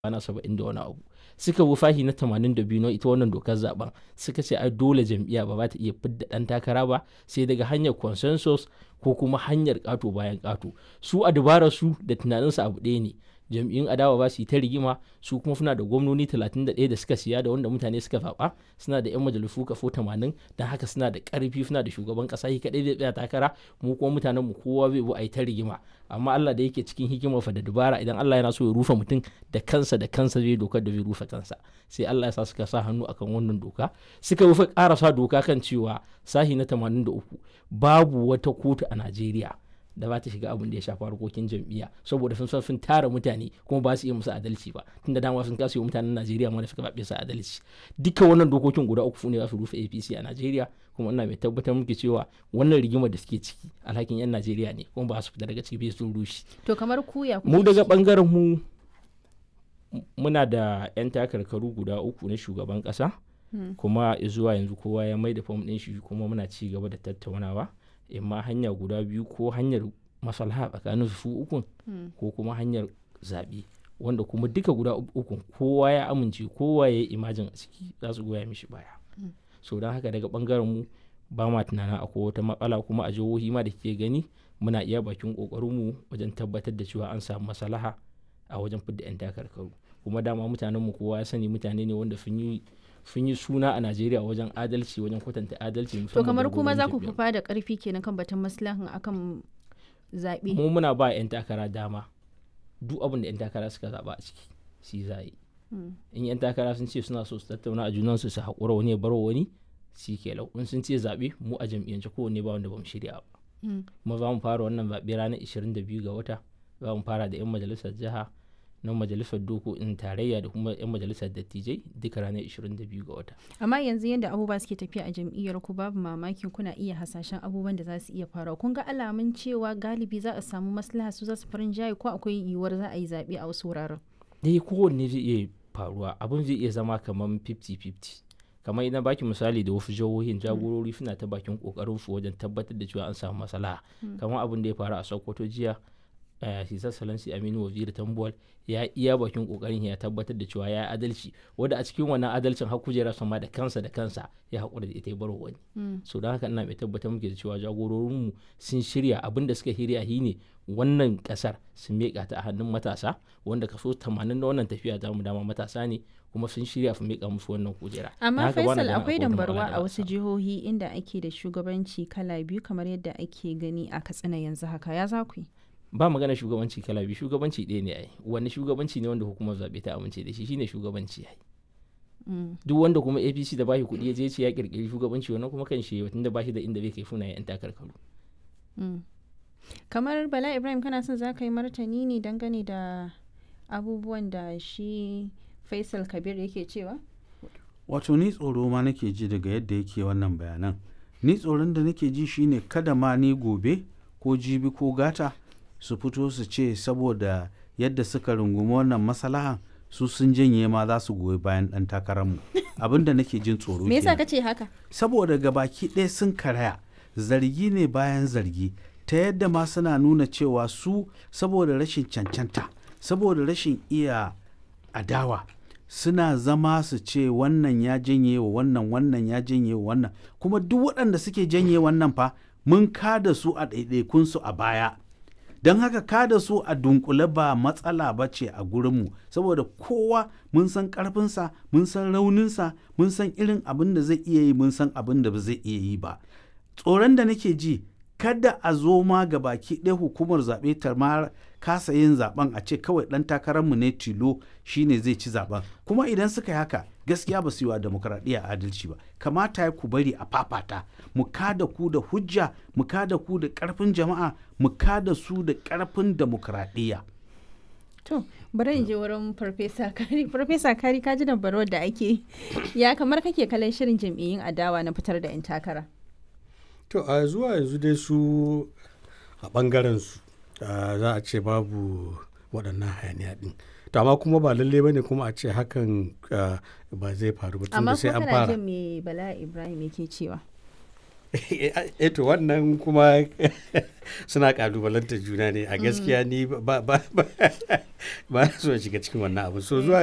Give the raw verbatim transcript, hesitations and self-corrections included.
ana saba'in da wani abu suka bi fahi na tamanin da biyu na ita wannan dokar zaben suka ce ai dole jam'iyya ba za ta iya fidda dan takara ba sai daga hanyar consensus ko kuma hanyar kato bayan kato su a dabarar su da tunaninsu abu ɗaya ne jam'iyyun adawa ba su yi ta rigima su kuma suna da gwamnoni talatin da ɗaya da suka siya da wanda mutane suka zaɓa suna da 'yan majalisu kafo tamanin don haka suna da ƙarfi suna da shugaban ƙasa shi kaɗai zai tsaya takara mu kuma mutanen mu kowa zai bu a yi ta rigima amma Allah da yake cikin hikimar fa da dubara idan Allah yana so ya rufe mutum da kansa da kansa zai dokar da zai rufe kansa sai Allah ya sa suka sa hannu akan wannan doka suka rufe ƙarasa doka kan cewa sahi na tamanin da uku babu wata kotu a Najeriya da ba ta shiga abin da ya shafa harkokin jam'iyya saboda sun san sun tara mutane kuma ba su iya musu adalci ba tunda dama sun kasa yi mutanen Najeriya ma da suka babe su adalci dukkan wannan dokokin guda uku ne za su rufe A P C a Najeriya kuma ina mai tabbatar muke cewa wannan rigimar da suke ciki alhakin yan Najeriya ne kuma ba su fita daga ciki sun rushe to kamar kuya mu daga bangaren mu muna da yan takarkaru guda uku na shugaban kasa hmm. kuma zuwa yanzu kowa ya mai da fam din shi kuma muna ci gaba da tattaunawa imma hanya guda biyu ko hanyar maslaha tsakanin su ukun mm. ko kuma hanyar zaɓe wanda kuma duka guda ukun kowa ya amince kowa ya yi imajin a ciki za su goya mishi baya mm. so don haka daga bangaren mu ba ma tunanin akwai wata matsala kuma a jihohi ma da ke gani muna iya bakin kokarin mu wajen tabbatar da cewa an samu maslaha a wajen fidda yan takarkaru kuma dama mutanen mu kowa ya sani mutane ne wanda sun yi sun yi suna a Najeriya wajen adalci wajen kwatanta adalci. To kamar kuma za ku fufa da karfi kenan kan batun maslahan akan zaɓe. Mu muna ba 'yan takara dama duk abin da 'yan takara suka zaɓa a ciki shi za yi. In 'yan takara sun ce suna so su tattauna a junansu su haƙura wani ya bar wani shi ke lau in sun ce zaɓe mu a jam'iyyance kowanne ba wanda ba mu shirya ba. Kuma za mu fara wannan zaɓe ranar ishirin da biyu ga wata za mu fara da 'yan majalisar jiha na majalisar dokokin tarayya da kuma 'yan majalisar dattijai duka ranar ishirin da biyu ga wata. Amma yanzu yadda abubuwa suke tafiya a jam'iyyar ku babu mamakin kuna iya hasashen abubuwan da za su iya faruwa. Kun ga alamun cewa galibi za a samu maslaha su za su farin jaye ko akwai yiwuwar za a yi zaɓe a wasu wuraren? Dai kowanne zai iya faruwa abin zai iya zama kamar fifty fifty. Kamar idan baki misali da wasu jihohin jagorori suna ta bakin kokarin su wajen tabbatar da cewa an samu maslaha. Kamar abin da ya faru a Sokoto jiya His Excellency Aminu Waziri Tambuwal ya iya bakin kokarin ya tabbatar da cewa ya yi adalci wanda a cikin wannan adalcin har kujera sama da kansa da kansa ya haƙura da ita ya bar wani so don haka ina mai tabbatar muke da cewa jagororinmu sun shirya abin da suka shirya shi ne wannan kasar sun miƙa ta a hannun matasa wanda kaso tamanin na wannan tafiya ta mu dama matasa ne kuma sun shirya su miƙa musu wannan kujera. Amma Faisal akwai dambarwa a wasu jihohi inda ake da shugabanci kala biyu kamar yadda ake gani a Katsina yanzu haka ya za ku yi? Ba magana shugabanci kala biyu shugabanci ɗaya ne ai wani shugabanci ne wanda hukumar zaɓe ta amince da shi shine shugabanci ai duk wanda kuma A P C da bashi kuɗi ya je ce ya kirkiri shugabanci wannan kuma kan shi tunda bashi da inda bai kai funa yan takarkaru. Kamar Bala Ibrahim kana son za ka yi martani ne dangane da abubuwan da shi Faisal Kabir yake cewa? Wato ni tsoro ma nake ji daga yadda yake wannan bayanan ni tsoron da nake ji shine kada ma ni gobe ko jibi ko gata su fito su ce saboda yadda suka rungumi wannan masalahan su sun janye ma za su goyi bayan ɗan takararmu abin da nake jin tsoro me yasa kace haka saboda gabaki ɗaya sun karaya zargi ne bayan zargi ta yadda ma suna nuna cewa su saboda rashin cancanta saboda rashin iya adawa suna zama su ce wannan ya janye wa wannan wannan ya janye wa wannan kuma duk waɗanda suke janye wannan fa mun kada su a ɗaiɗaikunsu a baya don haka kada su a dunkule ba matsala ba ce a gurinmu saboda kowa mun san karfinsa mun san rauninsa mun san irin abin da zai iya yi mun san abin da ba zai iya yi ba tsoron da nake ji kada a zo ma ga baki ɗaya hukumar zaɓe ta ma kasa yin zaɓen a ce kawai ɗan takararmu ne tilo shine zai ci zaɓen kuma idan suka yi haka gaskiya ba su yi wa demokradiyya adalci ba kamata ya ku bari a fafata mu kada ku da hujja mu kada ku da ƙarfin jama'a mu kada su da ƙarfin demokradiyya. To bari in je wurin farfesa kari farfesa kari ka ji dambarwar da ake ya kamar kake kallon shirin jam'iyyun adawa na fitar da 'yan takara. To a zuwa yanzu dai su a ɓangaren su za a ce babu waɗannan hayaniya ɗin to amma kuma ba lalle ba ne kuma a ce hakan ba zai faru ba tun da sai an fara. Amma kuma kana jin me Bala Ibrahim yake cewa? Eh to wannan kuma suna kalubalantar juna ne a gaskiya ni ba ba ba ba so shiga cikin wannan abu so zuwa